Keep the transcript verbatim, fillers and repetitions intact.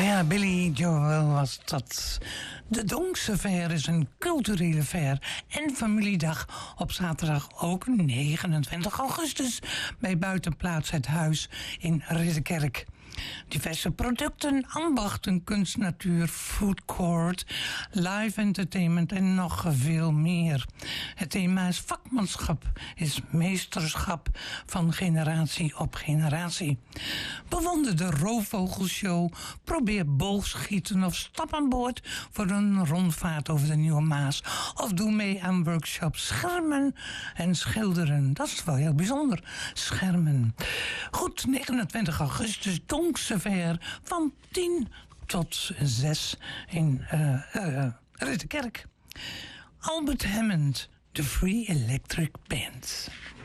Ja, Billy Joel was dat. De Donkse Fair is een culturele fair en familiedag op zaterdag ook negenentwintig augustus bij Buitenplaats Het Huis in Ridderkerk. Diverse producten, ambachten, kunst, natuur, food court, live entertainment en nog veel meer. Het thema is vakmanschap, is meesterschap van generatie op generatie. Bewonder de roofvogelshow, probeer boogschieten of stap aan boord voor een rondvaart over de Nieuwe Maas. Of doe mee aan workshops schermen en schilderen. Dat is wel heel bijzonder, schermen. Goed, negenentwintig augustus, Donkse Fair van tien tot zes in uh, uh, Ridderkerk. Albert Hammond, de Free Electric Band.